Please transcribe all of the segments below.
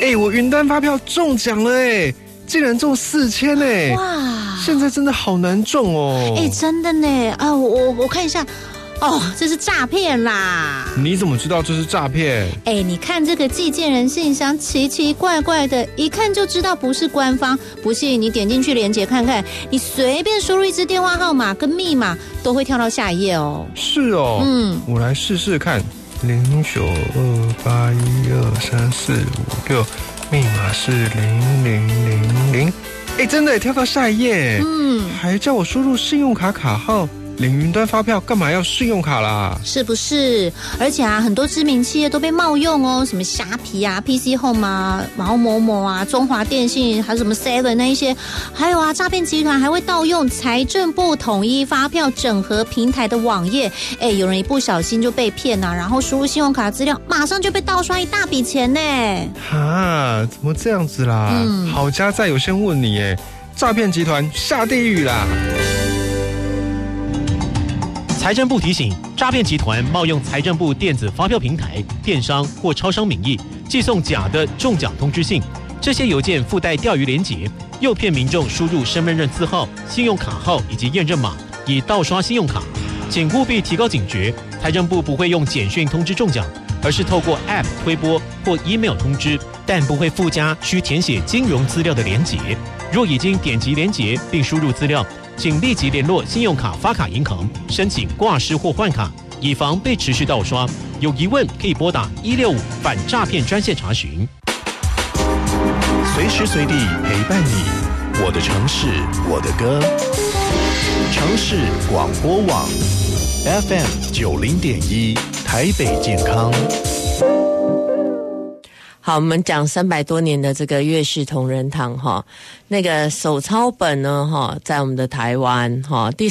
我云端发票中奖了竟然中4000 哇！ 现在真的好难中哦。 真的呢啊！我看一下。这是诈骗啦！ 你怎么知道这是诈骗？ 你看这个寄件人信箱奇奇怪怪的，一看就知道不是官方。不信你点进去连结看看，你随便输入一支电话号码跟密码，都会跳到下一页哦。 是哦，我来试试看，0928123456，密码是0000。真的跳到下一页，还叫我输入信用卡卡号。领云端发票干嘛要信用卡啦？ 是不是？而且很多知名企业都被冒用哦，什么虾皮啊、PC Home 啊，然后某某啊、中华电信，还有什么 Seven 那一些，还有诈骗集团还会盗用财政部统一发票整合平台的网页，有人一不小心就被骗啊，然后输入信用卡资料，马上就被盗刷一大笔钱呢。 怎么这样子啦？好家在有先问你诈骗集团下地狱啦！ 财政部提醒：诈骗集团冒用财政部电子发票平台、电商或超商名义，寄送假的中奖通知信。这些邮件附带钓鱼连结，诱骗民众输入身份证字号、信用卡号以及验证码，以盗刷信用卡。请务必提高警觉。财政部不会用简讯通知中奖，而是透过 App 推播或 email 通知，但不会附加需填写金融资料的连结。若已经点击连结并输入资料，请立即联络信用卡发卡银行申请挂失或换卡，以防被持续盗刷。有疑问可以拨打165反诈骗专线查询。 随时随地陪伴你，我的城市，我的歌。城市广播网 FM90.1，台北健康。 好，我们讲300多年的这个岳氏同仁堂哈，那个手抄本呢哈，在我们的台湾哈，第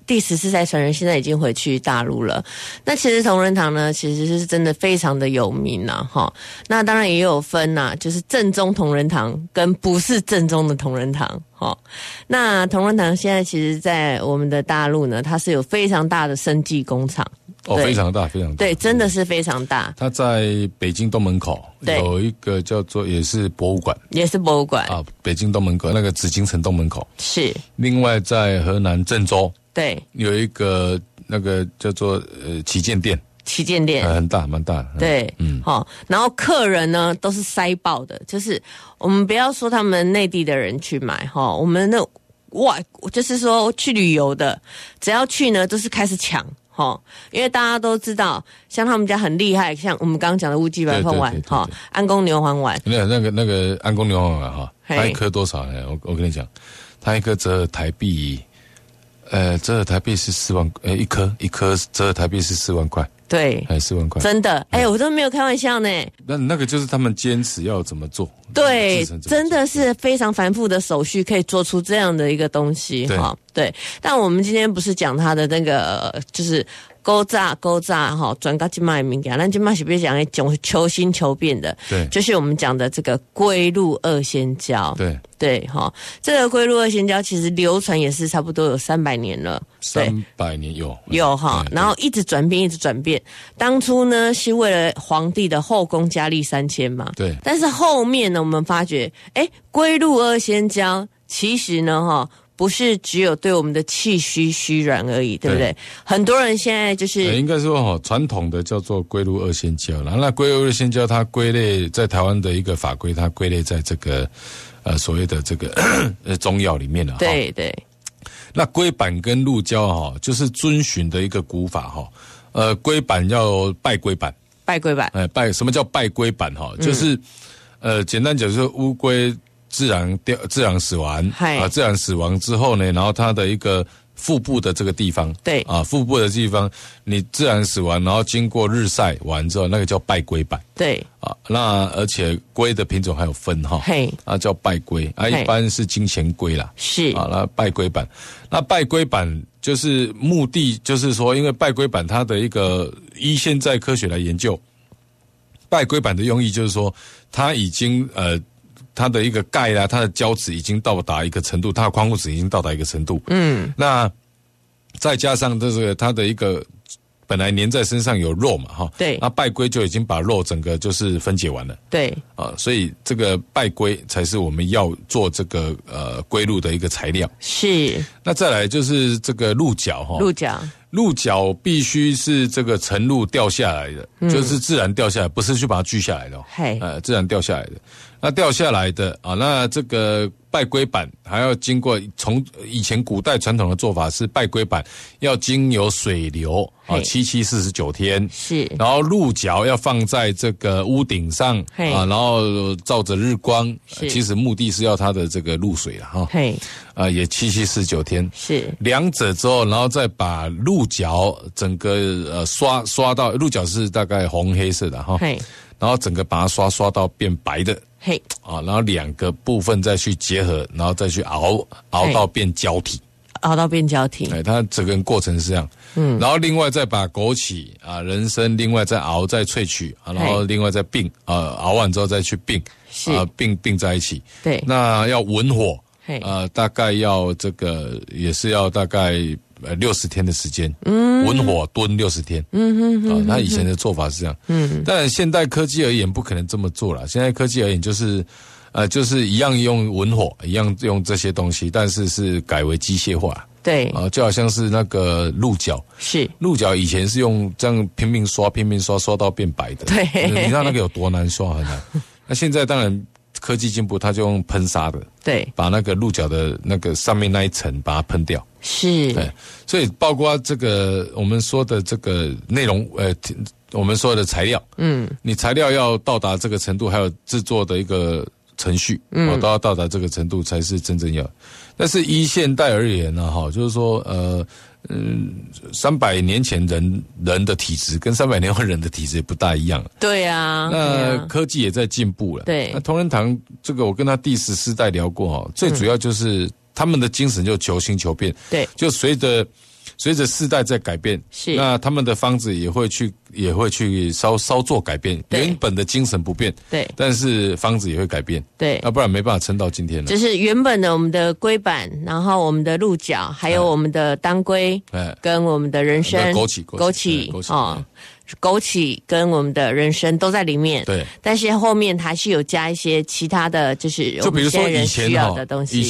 14代传人现在已经回去大陆了。那其实同仁堂呢，其实是真的非常的有名啦哈。那当然也有分啦，就是正宗同仁堂跟不是正宗的同仁堂哈。那同仁堂现在其实在我们的大陆呢，它是有非常大的生技工厂。 非常大，非常大。 对，真的是非常大。 它在北京东门口有一个叫做也是博物馆，北京东门口那个紫禁城东门口是。 另外在河南郑州， 对， 有一个那个叫做旗舰店，很大，蛮大的。 对，然后客人呢都是塞爆的，就是我们不要说他们内地的人去买我们就是说去旅游的，只要去呢都是开始抢。因为大家都知道，像他们家很厉害，像我们刚刚讲的乌鸡白凤丸，安宫牛黄丸。 那个安宫牛黄丸它一颗多少呢？我跟你讲，它一颗折合台币，折合台币是4万，一颗折合台币是4万块。 对 ，4万块， 真的，我都没有开玩笑呢。 那个就是他们坚持要怎么做， 对，真的是非常繁复的手续，可以做出这样的一个东西哈。对，但我们今天不是讲它的那个，就是勾炸转到今麦物件，咱今麦是不是讲的求新求变的？对，就是我们讲的这个龟鹿二仙胶。对，这个龟鹿二仙胶其实流传也是差不多有300年了。 300年有然后一直转变。当初呢是为了皇帝的后宫佳丽3000嘛。对。但是后面呢，我们发觉，龟鹿二仙胶其实呢不是只有对我们的气虚软而已，对不对？很多人现在就是应该说传统的叫做龟鹿二仙胶，然后那龟鹿二仙胶它归类在台湾的一个法规，它归类在这个所谓的这个中药里面了。对。那龟板跟鹿胶就是遵循的一个古法龟板要拜龟板，什么叫拜龟板就是简单讲就是乌龟自然死亡自然死亡之后呢，然后它的一个腹部的这个地方，对腹部的地方你自然死亡，然后经过日晒完之后，那个叫拜龟板。对那而且龟的品种还有分叫拜龟一般是金钱龟啦，是那拜龟板。那拜龟板就是目的就是说，因为拜龟板它的一个依现在科学来研究，拜龟板的用意就是说，它已经它的一个钙它的胶质已经到达一个程度，它的矿物质已经到达一个程度。那再加上这个它的一个本来粘在身上有肉嘛哈， 对， 那拜龟就已经把肉整个就是分解完了， 对所以这个拜龟才是我们要做这个龟鹿的一个材料。 是， 那再来就是这个鹿角哈，鹿角必须是这个晨鹿掉下来的，就是自然掉下来，不是去把它锯下来的，自然掉下来的。那掉下来的那这个拜龟板还要经过，从以前古代传统的做法是拜龟板要经由水流749天， 是， 然后鹿角要放在这个屋顶上然后照着日光，其实目的是要它的这个露水了哈，也749天， 是， 两者之后，然后再把鹿角整个刷到，鹿角是大概红黑色的哈，然后整个把它刷到变白的。然后两个部分再去结合，然后再去熬到变胶体，它整个过程是这样。然后另外再把枸杞人参另外再熬再萃取然后另外再并熬完之后再去并并在一起。对，那要文火，大概要这个也是要大概60天的时间，文火炖60天，那以前的做法是这样，但现代科技而言不可能这么做了。现在科技而言就是一样用文火，一样用这些东西，但是改为机械化。对，就好像是那个鹿角，鹿角以前是用这样拼命刷到变白的，对，你知道那个有多难刷，很难。那现在当然科技进步，它就用喷砂的，对，把那个鹿角的那个上面那一层把它喷掉。是，对，所以包括这个我们说的这个内容，我们说的材料，你材料要到达这个程度，还有制作的一个程序，都要到达这个程度才是真正要。但是依现代而言呢，就是说300年前人的体质跟300年后人的体质也不大一样。对啊，那科技也在进步了。对，那同仁堂这个我跟他第14代聊过最主要就是他们的精神就求新求变。对，就随着世代在改变，是，那他们的方子也会去稍做改变，原本的精神不变，对，但是方子也会改变，对，要不然没办法撑到今天了。就是原本的我们的龟板，然后我们的鹿角，还有我们的当归，跟我们的人参、枸杞跟我们的人参都在里面，对，但是后面还是有加一些其他的，就是我们现在人需要的东西。